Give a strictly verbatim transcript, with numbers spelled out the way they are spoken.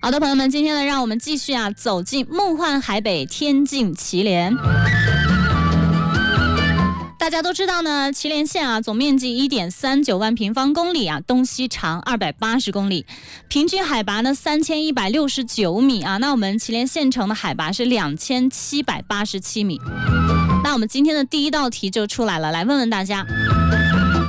好的，朋友们，今天呢，让我们继续啊走进梦幻海北天境祁连。大家都知道呢，祁连县啊，总面积 一点三九万平方公里啊，东西长二百八十公里，平均海拔呢三千一百六十九米啊。那我们祁连县城的海拔是两千七百八十七米。那我们今天的第一道题就出来了，来问问大家。